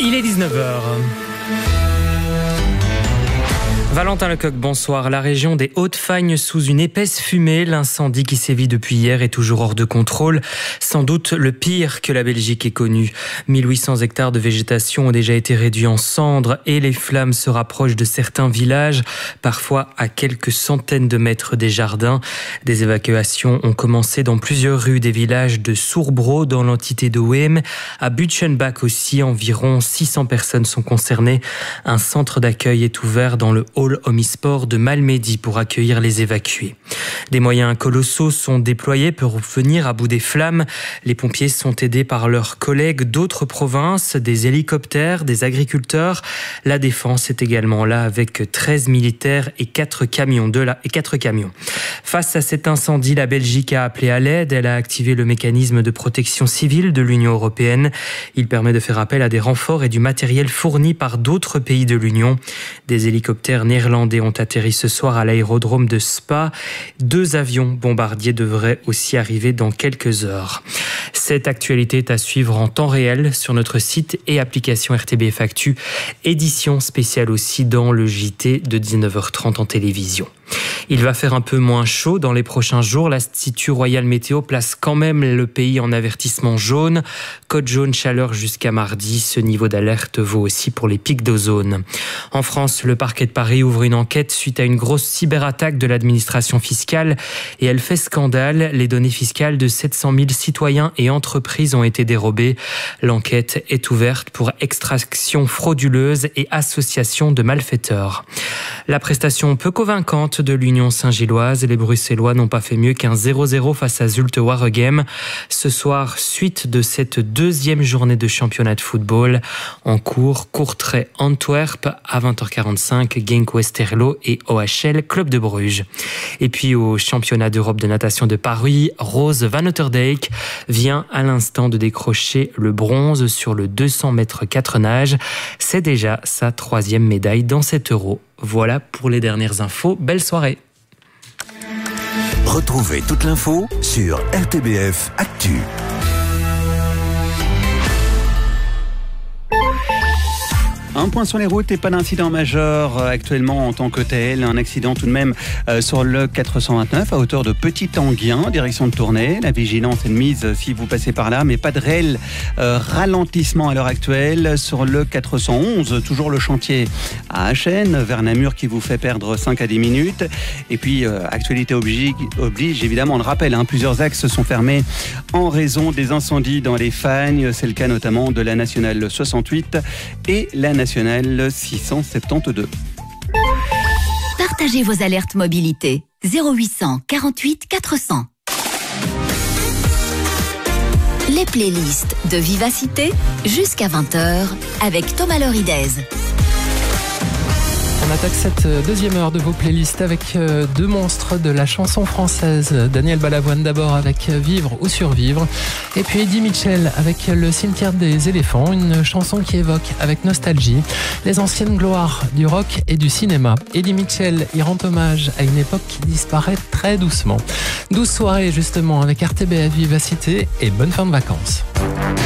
Il est 19h. Valentin Lecoq, bonsoir. La région des Hauts-de-Fagne sous une épaisse fumée. L'incendie qui sévit depuis hier est toujours hors de contrôle. Sans doute le pire que la Belgique ait connu. 1800 hectares de végétation ont déjà été réduits en cendres et les flammes se rapprochent de certains villages, parfois à quelques centaines de mètres des jardins. Des évacuations ont commencé dans plusieurs rues des villages de Sourbro dans l'entité de Weem. À Butchenbach aussi, environ 600 personnes sont concernées. Un centre d'accueil est ouvert dans le hall omnisport de Malmedy pour accueillir les évacués. Des moyens colossaux sont déployés pour venir à bout des flammes. Les pompiers sont aidés par leurs collègues d'autres provinces, des hélicoptères, des agriculteurs. La défense est également là avec 13 militaires et 4 camions. Face à cet incendie, la Belgique a appelé à l'aide. Elle a activé le mécanisme de protection civile de l'Union européenne. Il permet de faire appel à des renforts et du matériel fourni par d'autres pays de l'Union. Des hélicoptères néerlandais ont atterri ce soir à l'aérodrome de Spa. 2 avions bombardiers devraient aussi arriver dans quelques heures. Cette actualité est à suivre en temps réel sur notre site et application RTBF Actu. Édition spéciale aussi dans le JT de 19h30 en télévision. Il va faire un peu moins chaud dans les prochains jours. L'Institut Royal Météo place quand même le pays en avertissement jaune. Code jaune chaleur jusqu'à mardi. Ce niveau d'alerte vaut aussi pour les pics d'ozone. En France, le parquet de Paris ouvre une enquête suite à une grosse cyberattaque de l'administration fiscale et elle fait scandale. Les données fiscales de 700 000 citoyens et entreprises ont été dérobées. L'enquête est ouverte pour extraction frauduleuse et association de malfaiteurs. La prestation peu convaincante de l'Union Saint-Gilloise. Les Bruxellois n'ont pas fait mieux qu'un 0-0 face à Zulte Waregem. Ce soir, suite de cette deuxième journée de championnat de football. En cours, Courtrai Antwerp à 20h45, Genk Westerlo et OHL Club de Bruges. Et puis au championnat d'Europe de natation de Paris, Rose Van Otterdijk vient à l'instant de décrocher le bronze sur le 200 mètres 4 nages. C'est déjà sa 3e médaille dans cet Euro. Voilà pour les dernières infos. Belle soirée. Retrouvez toute l'info sur RTBF Actu. Un point sur les routes et pas d'incident majeur actuellement en tant que tel. Un accident tout de même sur le 429 à hauteur de Petit-Anguien, direction de Tournai. La vigilance est de mise si vous passez par là, mais pas de réel ralentissement à l'heure actuelle. Sur le 411, toujours le chantier à Achen, vers Namur qui vous fait perdre 5 à 10 minutes. Et puis, actualité oblige, évidemment, on le rappelle, plusieurs axes sont fermés en raison des incendies dans les Fagnes. C'est le cas notamment de la nationale 68 et la nationale 672. Partagez vos alertes mobilité 0800 48 400. Les playlists de Vivacité jusqu'à 20h avec Thomas Loridez. On attaque cette deuxième heure de vos playlists avec 2 monstres de la chanson française. Daniel Balavoine d'abord avec Vivre ou Survivre. Et puis Eddie Mitchell avec Le cimetière des éléphants, une chanson qui évoque avec nostalgie les anciennes gloires du rock et du cinéma. Eddie Mitchell y rend hommage à une époque qui disparaît très doucement. 12 soirées justement avec RTBF Vivacité et bonne fin de vacances.